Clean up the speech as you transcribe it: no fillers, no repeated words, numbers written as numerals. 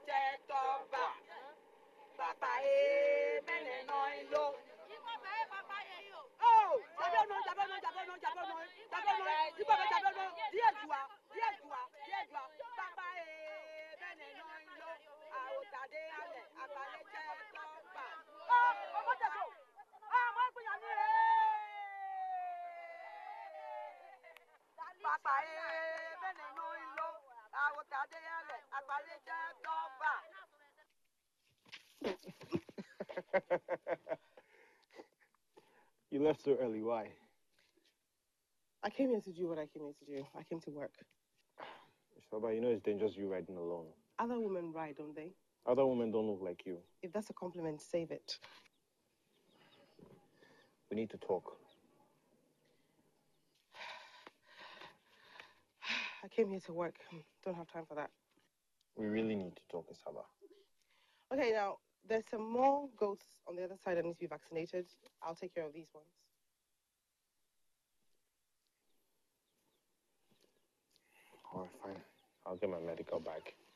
Papa e mene no ilo. Oh, jabono. Diejua. Papa e mene no ilo. Aotade ale apale che toba. Oh, omo teko. Ah, mo gbe yan ni e. Papa e mene no ilo. Aotade ale apale che toba. You left so early. Why? I came here to do what I came here to do. I came to work. Shoba, you know it's dangerous you riding alone. Other women ride, don't they? Other women don't look like you. If that's a compliment, save it. We need to talk. I came here to work. Don't have time for that. We really need to talk, Isaba. Okay, now, there's some more goats on the other side that need to be vaccinated. I'll take care of these ones. All right, fine. I'll get my medical bag.